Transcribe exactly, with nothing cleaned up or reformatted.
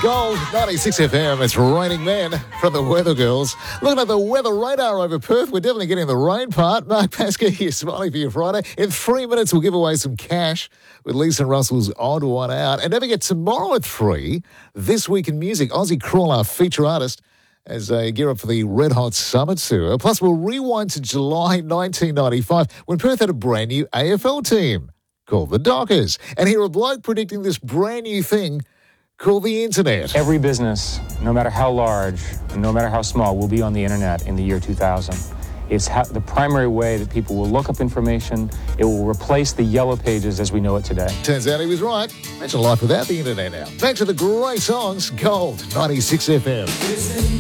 Gold, ninety-six F M. It's Raining Men from the Weather Girls. Looking at the weather radar over Perth, we're definitely getting the rain part. Mark Pascoe here, smiling for your Friday. In three minutes, we'll give away some cash with Lisa Russell's Odd One Out. And don't forget, tomorrow at three, This Week in Music, Aussie Crawler feature artist as they gear up for the Red Hot Summer Tour. Plus, we'll rewind to July nineteen ninety-five when Perth had a brand new A F L team called the Dockers. And hear a bloke predicting this brand new thing called the internet. Every business, no matter how large, and no matter how small, will be on the internet in the year two thousand. It's ha- the primary way that people will look up information. It will replace the yellow pages as we know it today. Turns out he was right. Imagine life without the internet now. Back to the great songs. Gold, ninety-six F M.